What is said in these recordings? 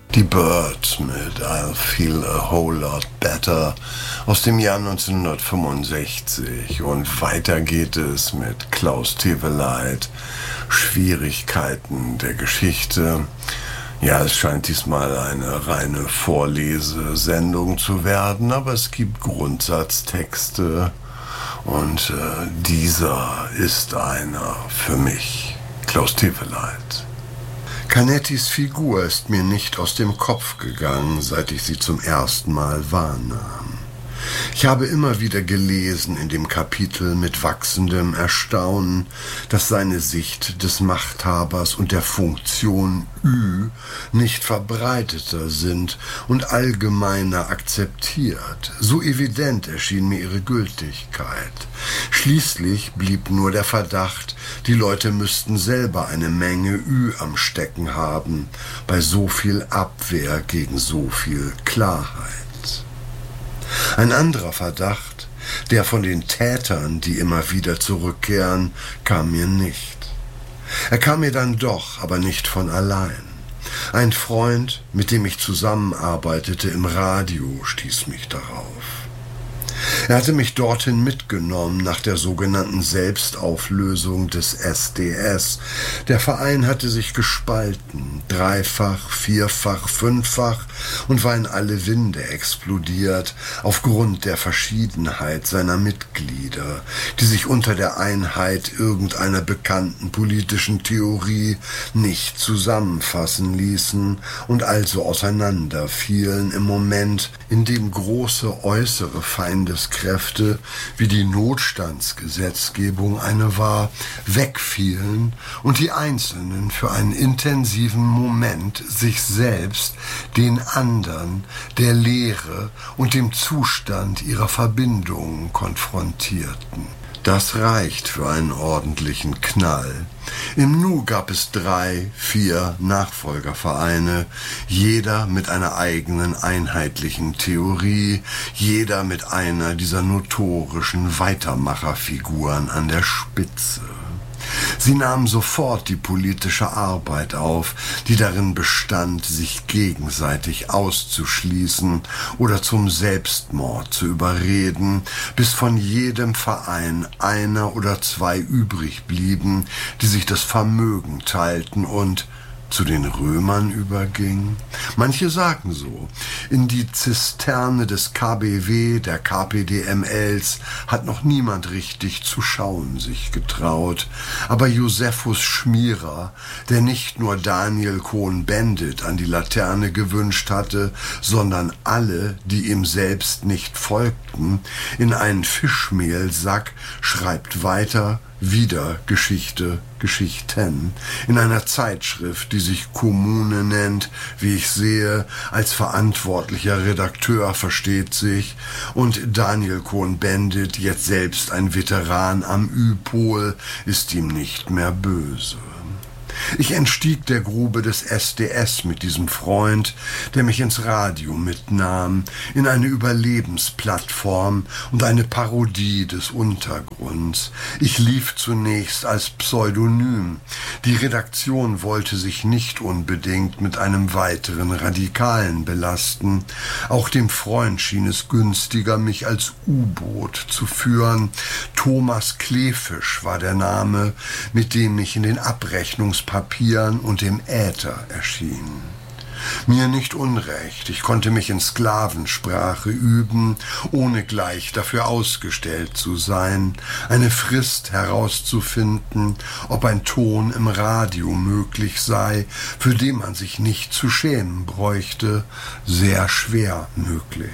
Die Byrds mit I'll Feel a Whole Lot Better aus dem Jahr 1965. Und weiter geht es mit Klaus Teweleit, Schwierigkeiten der Geschichte. Ja, es scheint diesmal eine reine Vorlesesendung zu werden, aber es gibt Grundsatztexte und dieser ist einer für mich, Klaus Teweleit. Canettis Figur ist mir nicht aus dem Kopf gegangen, seit ich sie zum ersten Mal wahrnahm. Ich habe immer wieder gelesen in dem Kapitel mit wachsendem Erstaunen, dass seine Sicht des Machthabers und der Funktion Ü nicht verbreiteter sind und allgemeiner akzeptiert. So evident erschien mir ihre Gültigkeit. Schließlich blieb nur der Verdacht, die Leute müssten selber eine Menge Ü am Stecken haben, bei so viel Abwehr gegen so viel Klarheit. Ein anderer Verdacht, der von den Tätern, die immer wieder zurückkehren, kam mir nicht. Er kam mir dann doch, aber nicht von allein. Ein Freund, mit dem ich zusammenarbeitete im Radio, stieß mich darauf. Er hatte mich dorthin mitgenommen nach der sogenannten Selbstauflösung des SDS. Der Verein hatte sich gespalten, dreifach, vierfach, fünffach und war in alle Winde explodiert, aufgrund der Verschiedenheit seiner Mitglieder, die sich unter der Einheit irgendeiner bekannten politischen Theorie nicht zusammenfassen ließen und also auseinanderfielen im Moment, in dem große äußere Feindeskräfte, wie die Notstandsgesetzgebung eine war, wegfielen und die Einzelnen für einen intensiven Moment sich selbst, den anderen, der Leere und dem Zustand ihrer Verbindungen konfrontierten. Das reicht für einen ordentlichen Knall. Im Nu gab es 3, 4 Nachfolgervereine, jeder mit einer eigenen einheitlichen Theorie, jeder mit einer dieser notorischen Weitermacherfiguren an der Spitze. Sie nahmen sofort die politische Arbeit auf, die darin bestand, sich gegenseitig auszuschließen oder zum Selbstmord zu überreden, bis von jedem Verein einer oder 2 übrig blieben, die sich das Vermögen teilten und zu den Römern überging? Manche sagen so. In die Zisterne des KBW, der KPDMLs, hat noch niemand richtig zu schauen sich getraut. Aber Josephus Schmierer, der nicht nur Daniel Cohn-Bendit an die Laterne gewünscht hatte, sondern alle, die ihm selbst nicht folgten, in einen Fischmehlsack, schreibt weiter, wieder Geschichte, Geschichten, in einer Zeitschrift, die sich Kommune nennt, wie ich sehe, als verantwortlicher Redakteur versteht sich, und Daniel Cohn-Bendit, jetzt selbst ein Veteran am Ü-Pol, ist ihm nicht mehr böse. Ich entstieg der Grube des SDS mit diesem Freund, der mich ins Radio mitnahm, in eine Überlebensplattform und eine Parodie des Untergrunds. Ich lief zunächst als Pseudonym. Die Redaktion wollte sich nicht unbedingt mit einem weiteren Radikalen belasten. Auch dem Freund schien es günstiger, mich als U-Boot zu führen. Thomas Kleefisch war der Name, mit dem ich in den Abrechnungspapieren und im Äther erschien. Mir nicht unrecht, ich konnte mich in Sklavensprache üben, ohne gleich dafür ausgestellt zu sein, eine Frist herauszufinden, ob ein Ton im Radio möglich sei, für den man sich nicht zu schämen bräuchte, sehr schwer möglich.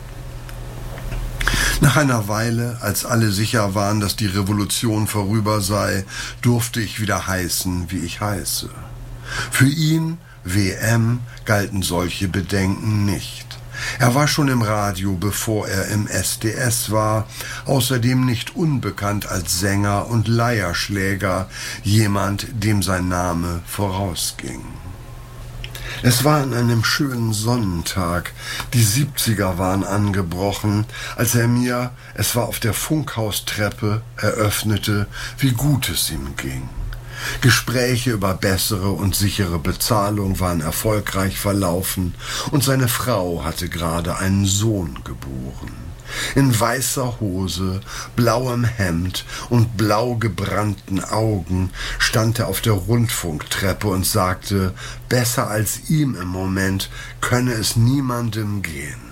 Nach einer Weile, als alle sicher waren, dass die Revolution vorüber sei, durfte ich wieder heißen, wie ich heiße. Für ihn, WM, galten solche Bedenken nicht. Er war schon im Radio, bevor er im SDS war, außerdem nicht unbekannt als Sänger und Leierschläger, jemand, dem sein Name vorausging. Es war an einem schönen Sonnentag, die 70er waren angebrochen, als er mir, es war auf der Funkhaustreppe, eröffnete, wie gut es ihm ging. Gespräche über bessere und sichere Bezahlung waren erfolgreich verlaufen und seine Frau hatte gerade einen Sohn geboren. In weißer Hose, blauem Hemd und blau gebrannten Augen stand er auf der Rundfunktreppe und sagte, besser als ihm im Moment könne es niemandem gehen.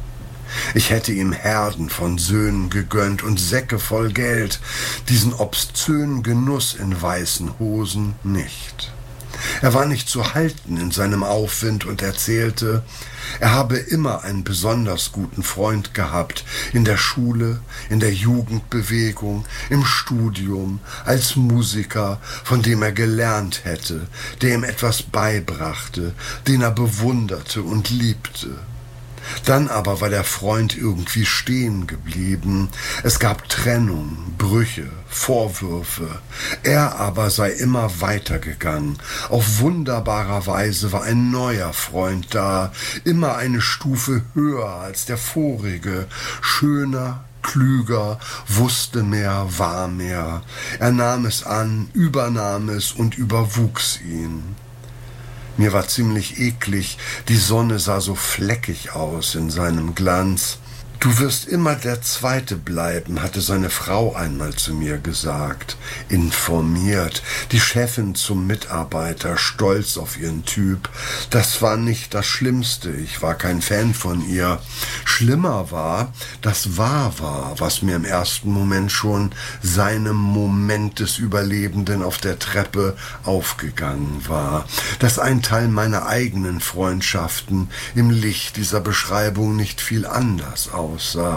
Ich hätte ihm Herden von Söhnen gegönnt und Säcke voll Geld, diesen obszönen Genuss in weißen Hosen nicht. Er war nicht zu halten in seinem Aufwind und erzählte, er habe immer einen besonders guten Freund gehabt, in der Schule, in der Jugendbewegung, im Studium, als Musiker, von dem er gelernt hätte, der ihm etwas beibrachte, den er bewunderte und liebte. Dann aber war der Freund irgendwie stehen geblieben. Es gab Trennung, Brüche, Vorwürfe. Er aber sei immer weitergegangen. Auf wunderbarer Weise war ein neuer Freund da, immer eine Stufe höher als der vorige, schöner, klüger, wusste mehr, war mehr. Er nahm es an, übernahm es und überwuchs ihn. Mir war ziemlich eklig, die Sonne sah so fleckig aus in seinem Glanz. Du wirst immer der Zweite bleiben, hatte seine Frau einmal zu mir gesagt. Informiert, die Chefin zum Mitarbeiter, stolz auf ihren Typ. Das war nicht das Schlimmste, ich war kein Fan von ihr. Schlimmer war, das war, was mir im ersten Moment schon seinem Moment des Überlebenden auf der Treppe aufgegangen war. Dass ein Teil meiner eigenen Freundschaften im Licht dieser Beschreibung nicht viel anders aussah.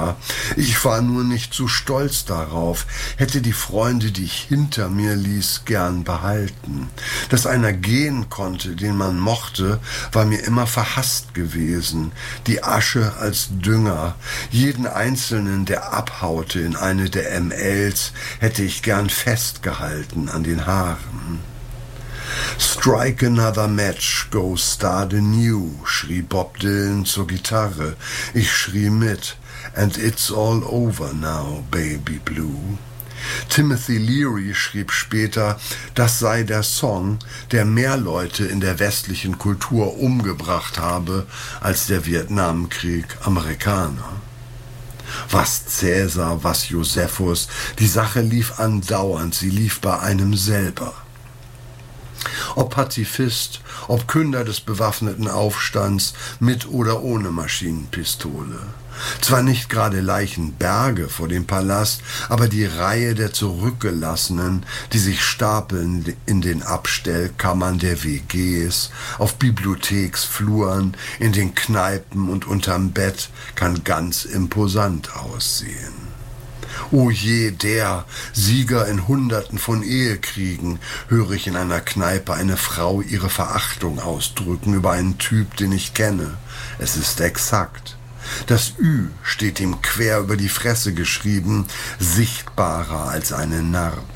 Ich war nur nicht so stolz darauf, hätte die Freunde, die ich hinter mir ließ, gern behalten. Dass einer gehen konnte, den man mochte, war mir immer verhasst gewesen. Die Asche als Dünger. Jeden Einzelnen, der abhaute in eine der MLs, hätte ich gern festgehalten an den Haaren. Strike another match, go start anew, schrie Bob Dylan zur Gitarre. Ich schrie mit. And it's all over now, baby blue. Timothy Leary schrieb später, das sei der Song, der mehr Leute in der westlichen Kultur umgebracht habe als der Vietnamkrieg Amerikaner. Was Cäsar, was Josephus, die Sache lief andauernd, sie lief bei einem selber. Ob Pazifist, ob Künder des bewaffneten Aufstands, mit oder ohne Maschinenpistole. Zwar nicht gerade Leichenberge vor dem Palast, aber die Reihe der Zurückgelassenen, die sich stapeln in den Abstellkammern der WGs, auf Bibliotheksfluren, in den Kneipen und unterm Bett, kann ganz imposant aussehen. O je, der Sieger in Hunderten von Ehekriegen, höre ich in einer Kneipe eine Frau ihre Verachtung ausdrücken über einen Typ, den ich kenne. Es ist exakt. Das Ü steht ihm quer über die Fresse geschrieben, sichtbarer als eine Narbe.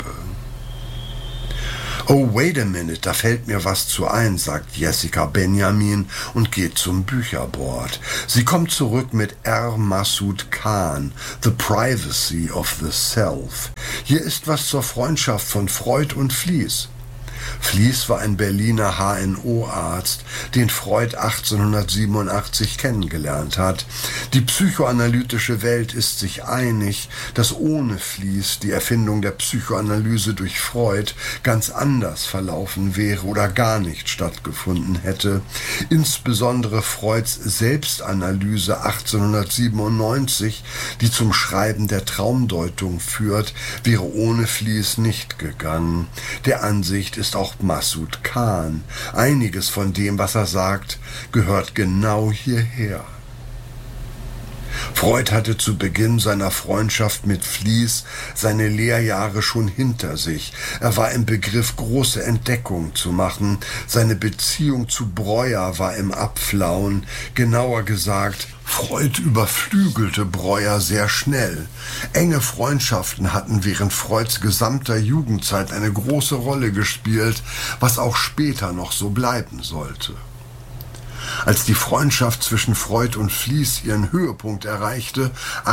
Oh, wait a minute, da fällt mir was zu ein, sagt Jessica Benjamin und geht zum Bücherboard. Sie kommt zurück mit R. Massoud Khan, The Privacy of the Self. Hier ist was zur Freundschaft von Freud und Fliess. Fliess war ein Berliner HNO-Arzt, den Freud 1887 kennengelernt hat. Die psychoanalytische Welt ist sich einig, dass ohne Fliess die Erfindung der Psychoanalyse durch Freud ganz anders verlaufen wäre oder gar nicht stattgefunden hätte. Insbesondere Freuds Selbstanalyse 1897, die zum Schreiben der Traumdeutung führt, wäre ohne Fliess nicht gegangen. Der Ansicht ist auch Massoud Khan. Einiges von dem, was er sagt, gehört genau hierher. Freud hatte zu Beginn seiner Freundschaft mit Fliess seine Lehrjahre schon hinter sich. Er war im Begriff, große Entdeckungen zu machen. Seine Beziehung zu Breuer war im Abflauen. Genauer gesagt, Freud überflügelte Breuer sehr schnell. Enge Freundschaften hatten während Freuds gesamter Jugendzeit eine große Rolle gespielt, was auch später noch so bleiben sollte. Als die Freundschaft zwischen Freud und Fliess ihren Höhepunkt erreichte,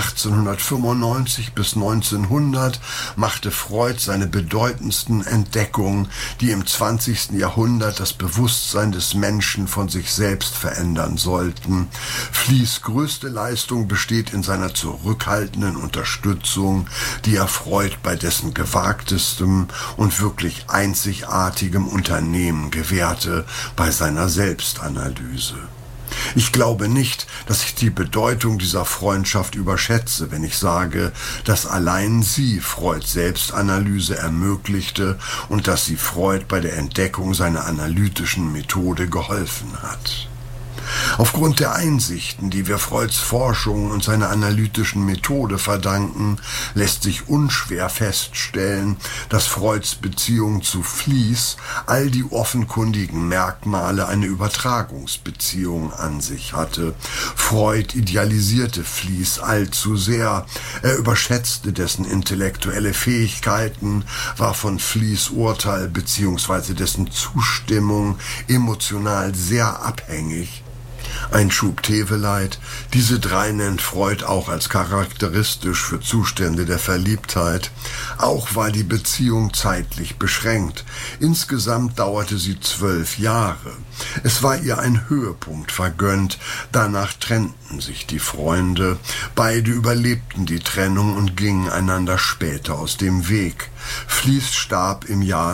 1895 bis 1900, machte Freud seine bedeutendsten Entdeckungen, die im 20. Jahrhundert das Bewusstsein des Menschen von sich selbst verändern sollten. Fliess' größte Leistung besteht in seiner zurückhaltenden Unterstützung, die er Freud bei dessen gewagtestem und wirklich einzigartigem Unternehmen gewährte, bei seiner Selbstanalyse. Ich glaube nicht, dass ich die Bedeutung dieser Freundschaft überschätze, wenn ich sage, dass allein sie Freuds Selbstanalyse ermöglichte und dass sie Freud bei der Entdeckung seiner analytischen Methode geholfen hat. Aufgrund der Einsichten, die wir Freuds Forschung und seiner analytischen Methode verdanken, lässt sich unschwer feststellen, dass Freuds Beziehung zu Fliess all die offenkundigen Merkmale einer Übertragungsbeziehung an sich hatte. Freud idealisierte Fliess allzu sehr. Er überschätzte dessen intellektuelle Fähigkeiten, war von Fliess' Urteil bzw. dessen Zustimmung emotional sehr abhängig. Ein Schub Teveleit, diese drei nennt Freud auch als charakteristisch für Zustände der Verliebtheit. Auch war die Beziehung zeitlich beschränkt. Insgesamt dauerte sie 12 Jahre. Es war ihr ein Höhepunkt vergönnt, danach trennten sich die Freunde. Beide überlebten die Trennung und gingen einander später aus dem Weg. Fliess starb im Jahr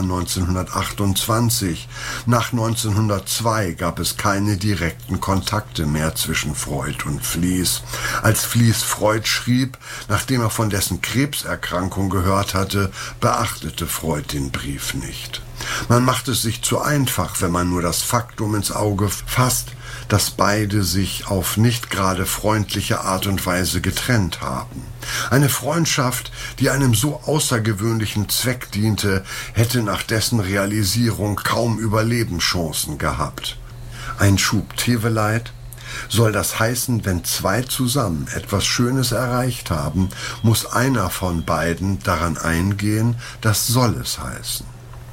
1928. Nach 1902 gab es keine direkten Kontakte mehr zwischen Freud und Fliess. Als Fliess Freud schrieb, nachdem er von dessen Krebserkrankung gehört hatte, beachtete Freud den Brief nicht. Man macht es sich zu einfach, wenn man nur das Faktum ins Auge fasst, dass beide sich auf nicht gerade freundliche Art und Weise getrennt haben. Eine Freundschaft, die einem so außergewöhnlichen Zweck diente, hätte nach dessen Realisierung kaum Überlebenschancen gehabt. Ein Schub Teveleit. Soll das heißen, wenn zwei zusammen etwas Schönes erreicht haben, muss einer von beiden daran eingehen, das soll es heißen.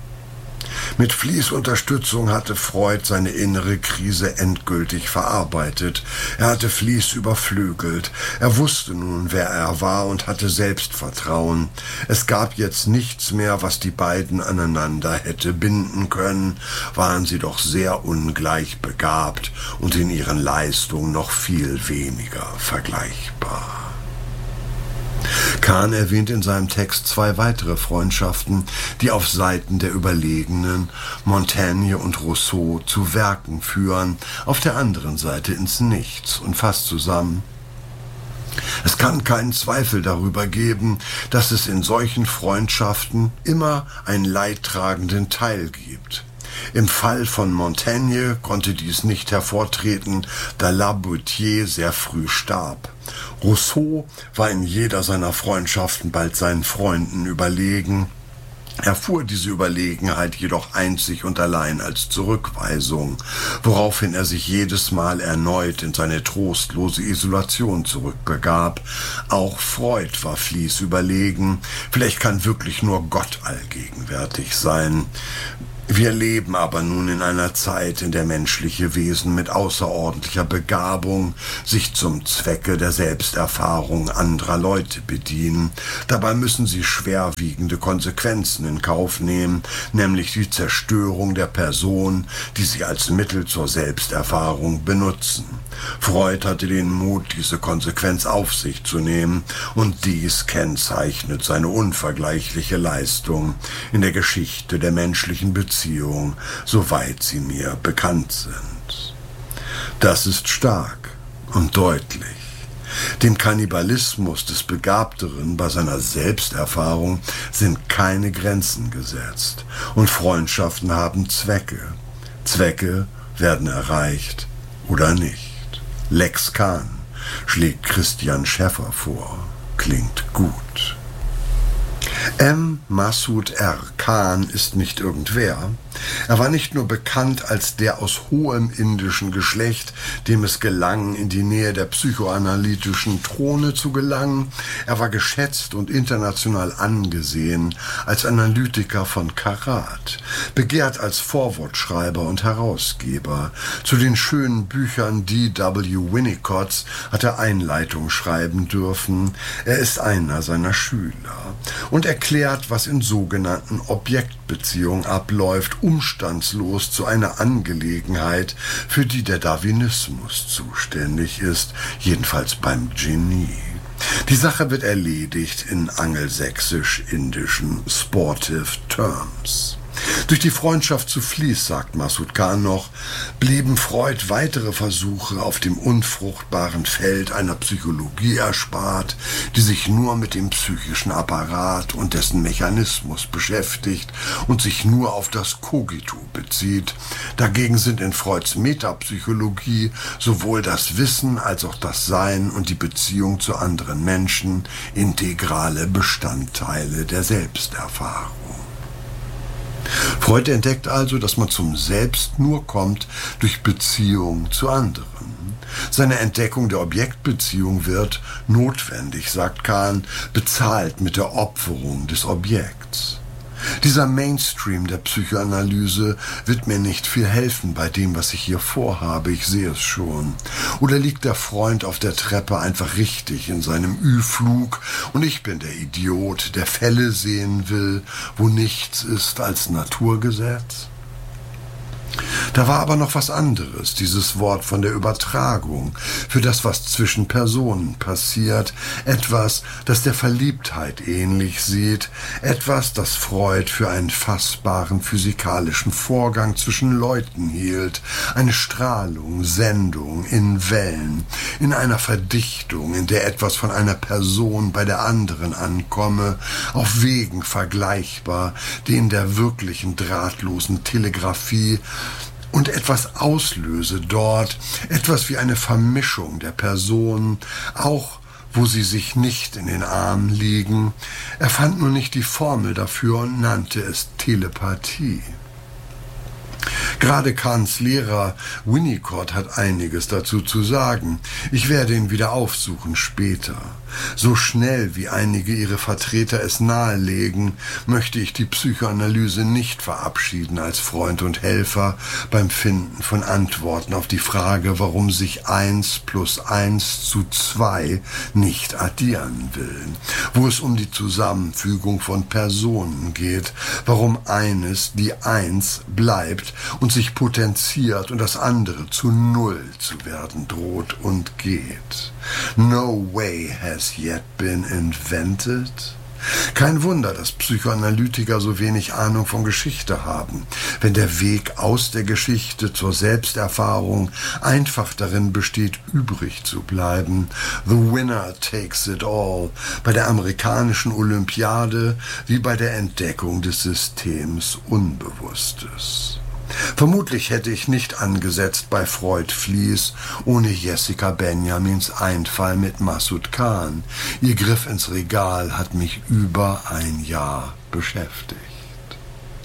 Mit Fliess' Unterstützung hatte Freud seine innere Krise endgültig verarbeitet. Er hatte Fliess überflügelt. Er wusste nun, wer er war und hatte Selbstvertrauen. Es gab jetzt nichts mehr, was die beiden aneinander hätte binden können. Waren sie doch sehr ungleich begabt und in ihren Leistungen noch viel weniger vergleichbar. Kahn erwähnt in seinem Text zwei weitere Freundschaften, die auf Seiten der Überlegenen, Montaigne und Rousseau, zu Werken führen, auf der anderen Seite ins Nichts und fasst zusammen: Es kann keinen Zweifel darüber geben, dass es in solchen Freundschaften immer einen leidtragenden Teil gibt. Im Fall von Montaigne konnte dies nicht hervortreten, da Laboutier sehr früh starb. Rousseau war in jeder seiner Freundschaften bald seinen Freunden überlegen. Er erfuhr diese Überlegenheit jedoch einzig und allein als Zurückweisung, woraufhin er sich jedes Mal erneut in seine trostlose Isolation zurückbegab. Auch Freud war Fliess überlegen. Vielleicht kann wirklich nur Gott allgegenwärtig sein. Wir leben aber nun in einer Zeit, in der menschliche Wesen mit außerordentlicher Begabung sich zum Zwecke der Selbsterfahrung anderer Leute bedienen. Dabei müssen sie schwerwiegende Konsequenzen in Kauf nehmen, nämlich die Zerstörung der Person, die sie als Mittel zur Selbsterfahrung benutzen. Freud hatte den Mut, diese Konsequenz auf sich zu nehmen, und dies kennzeichnet seine unvergleichliche Leistung in der Geschichte der menschlichen Beziehung, soweit sie mir bekannt sind. Das ist stark und deutlich. Dem Kannibalismus des Begabteren bei seiner Selbsterfahrung sind keine Grenzen gesetzt, und Freundschaften haben Zwecke. Zwecke werden erreicht oder nicht. Lex Kahn schlägt Christian Schäffer vor. Klingt gut. M. Massoud R. Kahn ist nicht irgendwer. Er war nicht nur bekannt als der aus hohem indischen Geschlecht, dem es gelang, in die Nähe der psychoanalytischen Throne zu gelangen, er war geschätzt und international angesehen als Analytiker von Karat, begehrt als Vorwortschreiber und Herausgeber. Zu den schönen Büchern D.W. Winnicotts hat er Einleitung schreiben dürfen. Er ist einer seiner Schüler und erklärt, was in sogenannten Objektbeziehungen abläuft, umstandslos zu einer Angelegenheit, für die der Darwinismus zuständig ist, jedenfalls beim Genie. Die Sache wird erledigt in angelsächsisch-indischen Sportive Terms. Durch die Freundschaft zu Fliess, sagt Masood Khan noch, blieben Freud weitere Versuche auf dem unfruchtbaren Feld einer Psychologie erspart, die sich nur mit dem psychischen Apparat und dessen Mechanismus beschäftigt und sich nur auf das Cogito bezieht. Dagegen sind in Freuds Metapsychologie sowohl das Wissen als auch das Sein und die Beziehung zu anderen Menschen integrale Bestandteile der Selbsterfahrung. Freud entdeckt also, dass man zum Selbst nur kommt durch Beziehung zu anderen. Seine Entdeckung der Objektbeziehung wird, notwendig, sagt Khan, bezahlt mit der Opferung des Objekts. Dieser Mainstream der Psychoanalyse wird mir nicht viel helfen bei dem, was ich hier vorhabe, ich sehe es schon. Oder liegt der Freund auf der Treppe einfach richtig in seinem Ü-Flug und ich bin der Idiot, der Fälle sehen will, wo nichts ist als Naturgesetz? Da war aber noch was anderes, dieses Wort von der Übertragung, für das, was zwischen Personen passiert, etwas, das der Verliebtheit ähnlich sieht, etwas, das Freud für einen fassbaren physikalischen Vorgang zwischen Leuten hielt, eine Strahlung, Sendung in Wellen, in einer Verdichtung, in der etwas von einer Person bei der anderen ankomme, auf Wegen vergleichbar denen der wirklichen drahtlosen Telegrafie, und etwas auslöse dort, etwas wie eine Vermischung der Personen, auch wo sie sich nicht in den Armen liegen. Er fand nur nicht die Formel dafür und nannte es Telepathie. Gerade Kahns Lehrer Winnicott hat einiges dazu zu sagen. Ich werde ihn wieder aufsuchen später. So schnell, wie einige ihre Vertreter es nahelegen, möchte ich die Psychoanalyse nicht verabschieden als Freund und Helfer beim Finden von Antworten auf die Frage, warum sich 1 + 1 zu 2 nicht addieren will, wo es um die Zusammenfügung von Personen geht, warum eines die 1 bleibt und sich potenziert und das andere zu 0 zu werden droht und geht. No way has yet been invented. Kein Wunder, dass Psychoanalytiker so wenig Ahnung von Geschichte haben, wenn der Weg aus der Geschichte zur Selbsterfahrung einfach darin besteht, übrig zu bleiben. The winner takes it all. Bei der amerikanischen Olympiade wie bei der Entdeckung des Systems Unbewusstes. Vermutlich hätte ich nicht angesetzt bei Freud Fliess ohne Jessica Benjamins Einfall mit Masood Khan. Ihr Griff ins Regal hat mich über ein Jahr beschäftigt.